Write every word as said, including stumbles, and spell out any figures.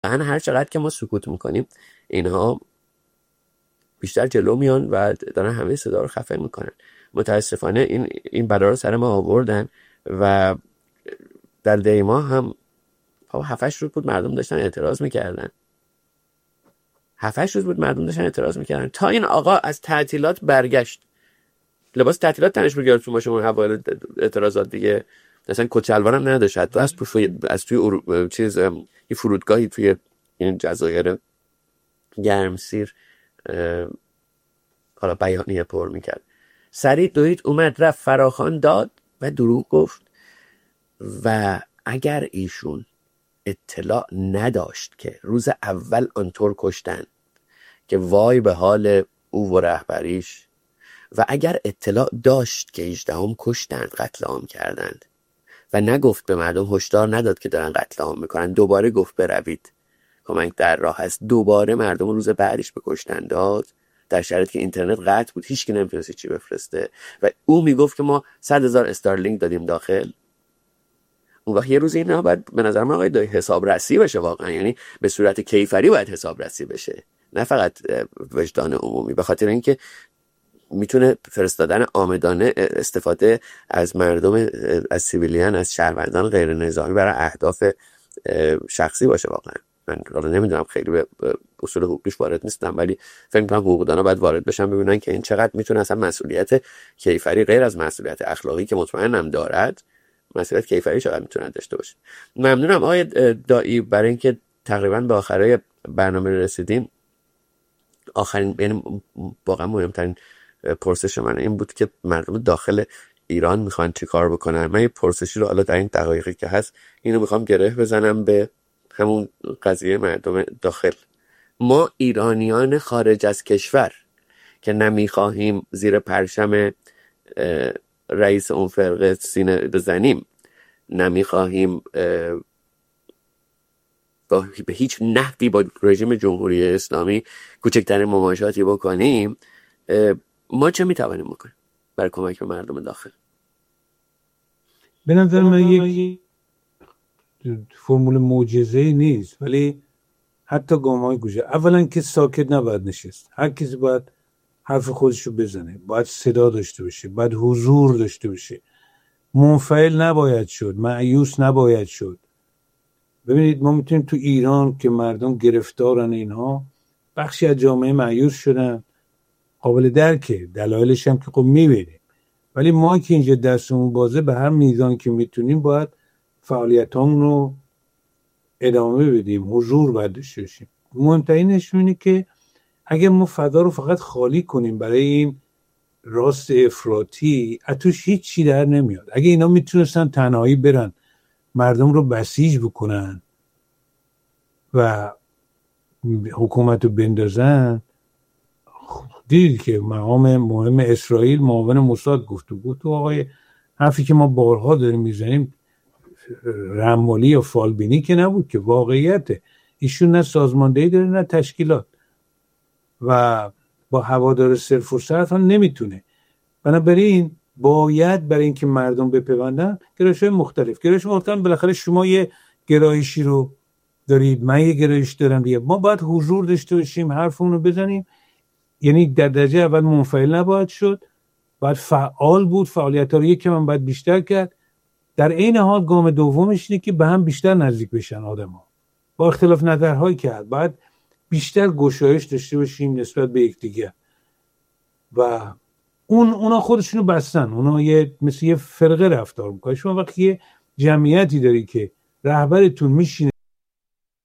واقعا هر چقدر که ما سکوت میکنیم اینها بیشتر جلو میان و دارن همه صدا رو خفه میکنن. متاسفانه این این بلا رو سر ما آوردن و در دیما هم هفت هشت روز بود مردم داشتن اعتراض میکردن. هفت هشت روز بود مردم داشتن اعتراض میکردن تا این آقا از تعطیلات برگشت. لباس تعطیلات تنش رو گرفت، باشه اون حوالي اعتراضات دیگه مثلا کچلوار هم نداشت. حتی از توی از توی ارو... چیز یه فرودگاهی توی این جزایر گرمسیر حالا بیانیه پر میکرد. سریع دوید اومد رفت فراخوان داد و دروغ گفت. و اگر ایشون اطلاع نداشت که روز اول آنطور کشتن که وای به حال او و رهبریش، و اگر اطلاع داشت که هجدهم کشتند، قتل عام کردند و نگفت به مردم، هشدار نداد که دارن قتل عام میکنن، دوباره گفت بروید کمک در راه است، دوباره مردم روز بعدش به کشتن داد در شرایطی که اینترنت قطع بود، هیچ کی نمیتونست چی بفرسته و او میگفت که ما صد هزار استارلینک دادیم داخل. اون وقت یه روز اینا باید به نظر من آقای حسابرسی بشه واقعا، یعنی به صورت کیفری باید حسابرسی بشه، نه فقط وجدان عمومی، به خاطر اینکه میتونه فرستادن عامدانه استفاده از مردم، از سیویلیان، از شهروندان غیر نظامی برای اهداف شخصی باشه. واقعا من حالا نمیدونم، خیلی به اصول حقوقیش وارد نیستم، ولی فکر می‌کنم حقوقدانا باید وارد بشن ببینن که این چقدر میتونه اصلا مسئولیت کیفری غیر از مسئولیت اخلاقی که مطمئنم دارد، مسئولیت کیفری چقدر میتونن داشته باشه. ممنونم آقای دایی برای اینکه تقریبا به آخرای برنامه رسیدیم. آخرین یعنی واقعا مهمترین پرسش من این بود که مردم داخل ایران میخوان چی کار بکنن. من یه پرسشی رو حالا در این دقایقی که هست اینو میخوام گره بزنم به همون قضیه مردم داخل. ما ایرانیان خارج از کشور که نمیخواهیم زیر پرچم رئیس اون فرقه سینه بزنیم، نمیخواهیم با به هیچ نحوی با رژیم جمهوری اسلامی کوچکترین مماشاتی بکنیم، ما چه میتوانیم بکنیم برای کمک به مردم داخل؟ به نظر من یک فرمول معجزه‌ای نیست، ولی حتی گام‌های کوچک. اولا که ساکت نباید نشست، هر کسی باید حرف خودشو بزنه، باید صدا داشته باشه، باید حضور داشته باشه، منفعل نباید شد، مایوس نباید شد. ببینید ما میتونیم تو ایران که مردم گرفتارن، اینها بخشی از جامعه مایوس شدن، قابل درکه، دلایلش هم که خب میبینیم، ولی ما که اینجا دستمون بازه به هر میزان که میتونیم باید فعالیتامون رو ادامه بدیم، حضور باید داشته باشیم. مهمترینش اینه که اگه ما فضا رو فقط خالی کنیم برای این راست افراطی، اتوش هیچ چی در نمیاد. اگه اینا میتونستن تنهایی برن مردم رو بسیج بکنن و حکومت رو بندازن، دیدید که مقام مهم اسرائیل معاون موساد گفت و گفت آقای حرفی که ما بارها داریم میزنیم رمالی یا فالبینی که نبود، که واقعیته. ایشون نه سازماندهی داره نه تشکیلات و با هوادار صرف و صرف هم نمیتونه. بنابراین باید برای اینکه مردم بپیوندن گرایش‌های مختلف گرایش مختلف بالاخره شما یه گرایشی رو دارید، من یه گرایش دارم دیگه، ما باید حضور داشته باشیم، حرفمون رو بزنیم. یعنی در درجه اول منفعل نباید شد، باید فعال بود، فعالیت‌ها رو یک کم باید بیشتر کرد. در این حال گام دومش اینه که به هم بیشتر نزدیک بشن آدم‌ها، با اختلاف نظرهایی کرد، باید بیشتر گشایش داشته باشیم نسبت به یکدیگر. و اون اونا خودشونو بستن، اونا یه مثل یه فرقه رفتار میکنن. شما وقتی یه جمعیتی داری که رهبرتون میشینه